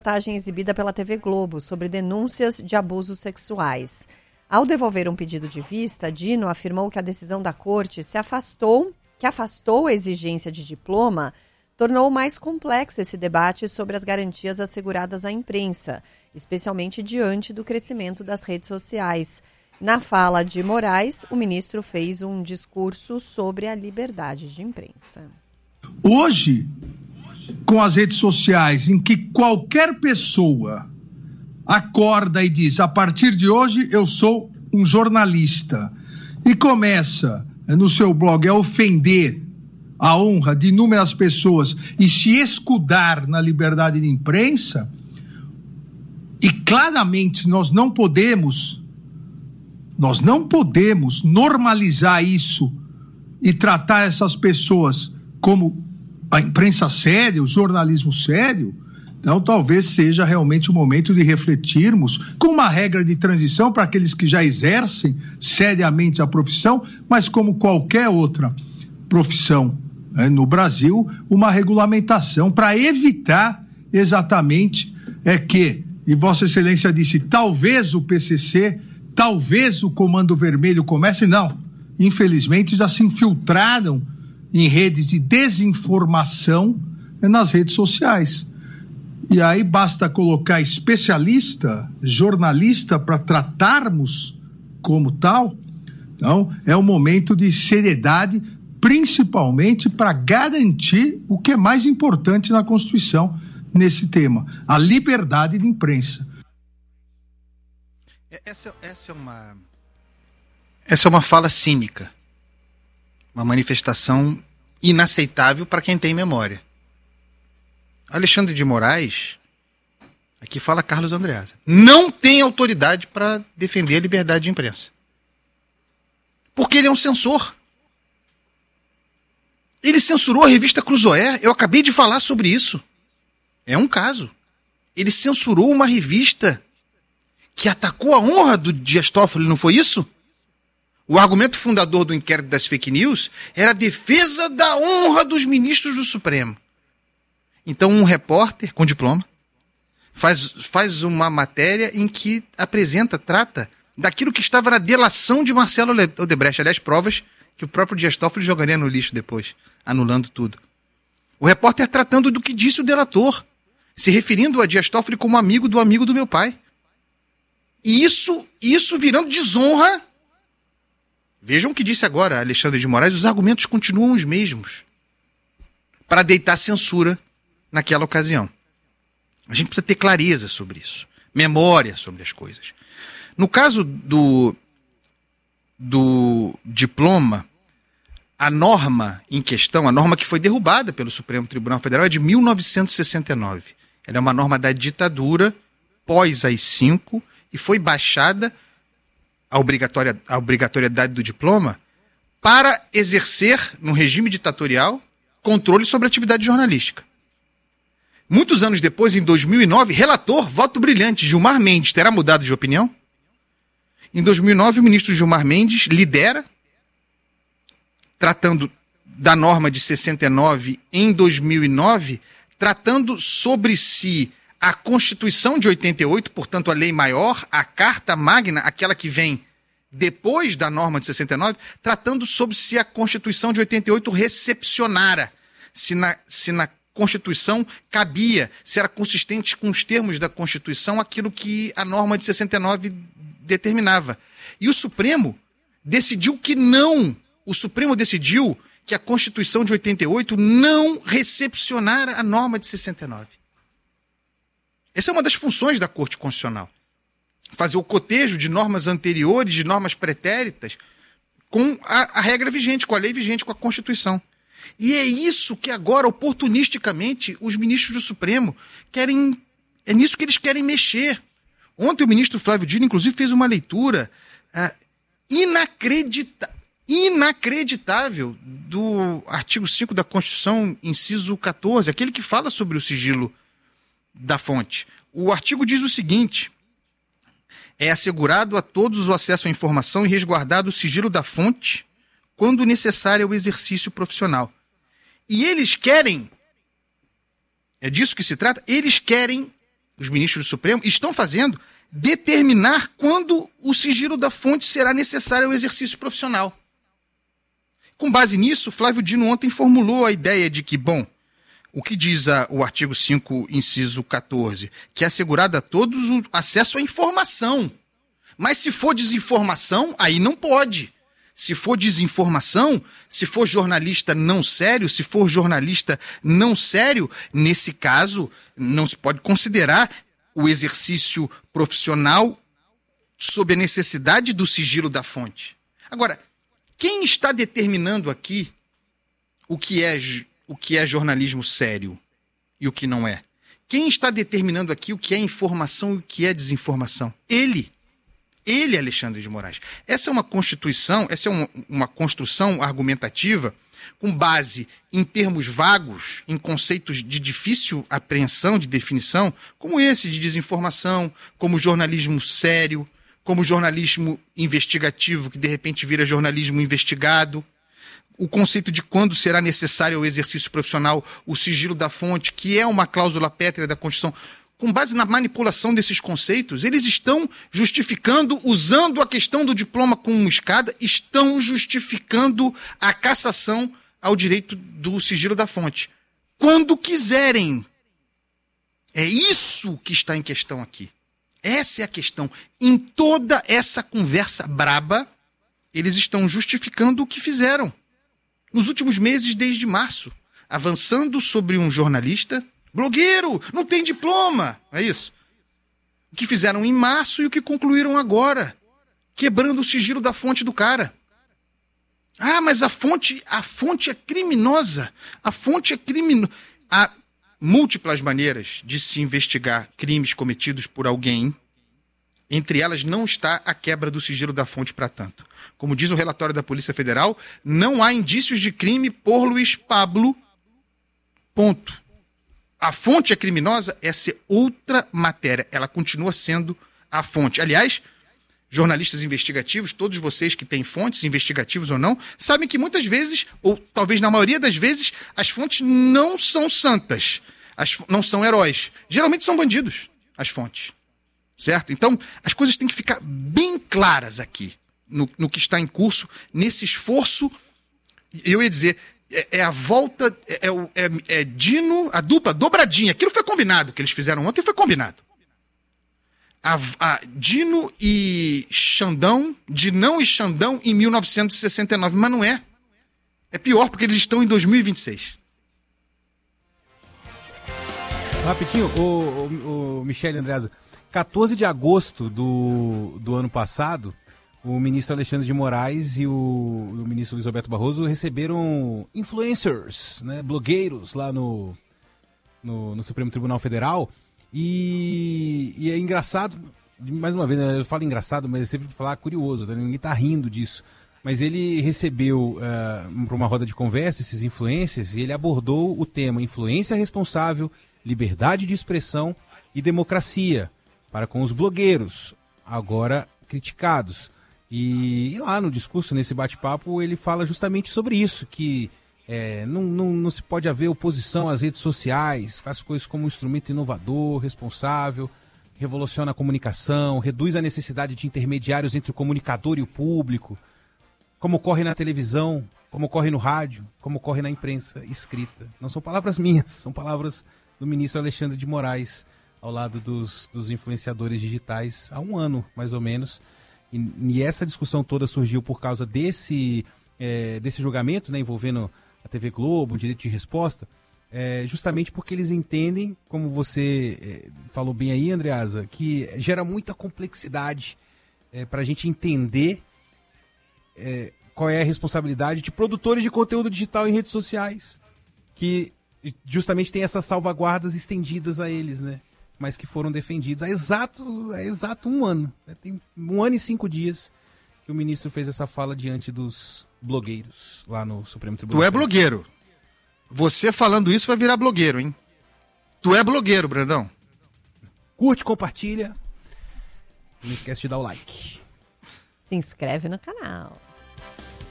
reportagem exibida pela TV Globo sobre denúncias de abusos sexuais. Ao devolver um pedido de vista, Dino afirmou que a decisão da corte que afastou a exigência de diploma, tornou mais complexo esse debate sobre as garantias asseguradas à imprensa, especialmente diante do crescimento das redes sociais. Na fala de Moraes, o ministro fez um discurso sobre a liberdade de imprensa. Hoje, com as redes sociais, em que qualquer pessoa acorda e diz: a partir de hoje eu sou um jornalista, e começa no seu blog a ofender a honra de inúmeras pessoas e se escudar na liberdade de imprensa, e claramente nós não podemos normalizar isso e tratar essas pessoas como a imprensa séria, o jornalismo sério. Então talvez seja realmente o momento de refletirmos com uma regra de transição para aqueles que já exercem seriamente a profissão, mas como qualquer outra profissão no Brasil, uma regulamentação para evitar exatamente que, e Vossa Excelência disse, talvez o PCC, talvez o Comando Vermelho comece, não, infelizmente já se infiltraram em redes de desinformação nas redes sociais. E aí basta colocar especialista, jornalista, para tratarmos como tal. Então, é um momento de seriedade, principalmente para garantir o que é mais importante na Constituição nesse tema, a liberdade de imprensa. Essa é uma fala cínica, uma manifestação inaceitável para quem tem memória. Alexandre de Moraes, aqui fala Carlos Andreasa, não tem autoridade para defender a liberdade de imprensa. Porque ele é um censor. Ele censurou a revista Cruzoé, eu acabei de falar sobre isso. É um caso. Ele censurou uma revista que atacou a honra do Dias Toffoli, não foi isso? O argumento fundador do inquérito das fake news era a defesa da honra dos ministros do Supremo. Então um repórter com diploma faz uma matéria em que trata daquilo que estava na delação de Marcelo Odebrecht, aliás, provas que o próprio Dias Toffoli jogaria no lixo depois, anulando tudo. O repórter tratando do que disse o delator, se referindo a Dias Toffoli como amigo do meu pai. E isso virando desonra. Vejam o que disse agora Alexandre de Moraes, os argumentos continuam os mesmos para deitar censura naquela ocasião. A gente precisa ter clareza sobre isso, memória sobre as coisas. No caso do diploma, a norma em questão, a norma que foi derrubada pelo Supremo Tribunal Federal é de 1969. Ela é uma norma da ditadura pós-AI-5 e foi baixada a obrigatoriedade do diploma para exercer, no regime ditatorial, controle sobre a atividade jornalística. Muitos anos depois, em 2009, relator, voto brilhante, Gilmar Mendes, terá mudado de opinião? Em 2009, o ministro Gilmar Mendes lidera, tratando da norma de 69 em 2009, tratando sobre si a Constituição de 88, portanto a lei maior, a Carta Magna, aquela que vem depois da norma de 69, tratando sobre se a Constituição de 88 recepcionara, se na Constituição cabia, se era consistente com os termos da Constituição aquilo que a norma de 69 determinava. E o Supremo decidiu que não. O Supremo decidiu que a Constituição de 88 não recepcionara a norma de 69. Essa é uma das funções da Corte Constitucional. Fazer o cotejo de normas anteriores, de normas pretéritas, com a regra vigente, com a lei vigente, com a Constituição. E é isso que agora, oportunisticamente, os ministros do Supremo querem... É nisso que eles querem mexer. Ontem o ministro Flávio Dino, inclusive, fez uma leitura inacreditável do artigo 5 da Constituição, inciso 14, aquele que fala sobre o sigilo da fonte. O artigo diz o seguinte: é assegurado a todos o acesso à informação e resguardado o sigilo da fonte quando necessário ao exercício profissional. E eles querem, é disso que se trata, eles querem os ministros do Supremo estão fazendo, determinar quando o sigilo da fonte será necessário ao exercício profissional. Com base nisso, Flávio Dino ontem formulou a ideia de que, bom, o que diz o artigo 5, inciso 14, que é assegurado a todos o acesso à informação. Mas se for desinformação, aí não pode. Se for desinformação, se for jornalista não sério, nesse caso, não se pode considerar o exercício profissional sob a necessidade do sigilo da fonte. Agora, quem está determinando aqui o que é jornalismo sério e o que não é? Quem está determinando aqui o que é informação e o que é desinformação? Ele, Alexandre de Moraes. Essa é uma constituição, essa é uma construção argumentativa com base em termos vagos, em conceitos de difícil apreensão, de definição, como esse de desinformação, como jornalismo sério, como jornalismo investigativo, que de repente vira jornalismo investigado. O conceito de quando será necessário ao exercício profissional o sigilo da fonte, que é uma cláusula pétrea da Constituição. Com base na manipulação desses conceitos, eles estão justificando, usando a questão do diploma como escada, estão justificando a cassação ao direito do sigilo da fonte. Quando quiserem. É isso que está em questão aqui. Essa é a questão. Em toda essa conversa braba, eles estão justificando o que fizeram nos últimos meses, desde março, avançando sobre um jornalista blogueiro, não tem diploma, é isso. O que fizeram em março e o que concluíram agora, quebrando o sigilo da fonte do cara. Ah, mas a fonte é criminosa. A fonte é criminosa. Há múltiplas maneiras de se investigar crimes cometidos por alguém. Entre elas não está a quebra do sigilo da fonte para tanto. Como diz o relatório da Polícia Federal, não há indícios de crime por Luiz Pablo. Ponto. A fonte é criminosa, essa é outra matéria. Ela continua sendo a fonte. Aliás, jornalistas investigativos, todos vocês que têm fontes, investigativos ou não, sabem que muitas vezes, ou talvez na maioria das vezes, as fontes não são santas, não são heróis. Geralmente são bandidos, as fontes. Certo? Então, as coisas têm que ficar bem claras aqui, no que está em curso, nesse esforço. Eu ia dizer, é a volta, é Dino, a dupla, dobradinha. Aquilo foi combinado, que eles fizeram ontem foi combinado. A Dino e Xandão, Dinão e Xandão em 1969, mas não é. É pior, porque eles estão em 2026. Rapidinho, o Michele Andreasa, 14 de agosto do ano passado, o ministro Alexandre de Moraes e o ministro Luiz Roberto Barroso receberam influencers, né, blogueiros lá no Supremo Tribunal Federal. E é engraçado, mais uma vez, né, eu falo engraçado, mas é sempre falar curioso, tá? Ninguém está rindo disso. Mas ele recebeu para uma roda de conversa esses influencers e ele abordou o tema influência responsável, liberdade de expressão e democracia para com os blogueiros, agora criticados. E lá no discurso, nesse bate-papo, ele fala justamente sobre isso, que não se pode haver oposição às redes sociais, as coisas como um instrumento inovador, responsável, revoluciona a comunicação, reduz a necessidade de intermediários entre o comunicador e o público, como ocorre na televisão, como ocorre no rádio, como ocorre na imprensa escrita. Não são palavras minhas, são palavras do ministro Alexandre de Moraes, ao lado dos influenciadores digitais, há um ano, mais ou menos. E essa discussão toda surgiu por causa desse julgamento, né, envolvendo a TV Globo, o direito de resposta, justamente porque eles entendem, como você falou bem aí, Andreasa, que gera muita complexidade para a gente entender qual é a responsabilidade de produtores de conteúdo digital em redes sociais, que justamente tem essas salvaguardas estendidas a eles, né? Mas que foram defendidos há exato um ano. Tem 1 ano e 5 dias que o ministro fez essa fala diante dos blogueiros lá no Supremo Tribunal. Tu é blogueiro. Você falando isso vai virar blogueiro, hein? Tu é blogueiro, Brandão. Curte, compartilha. Não esquece de dar o like. Se inscreve no canal.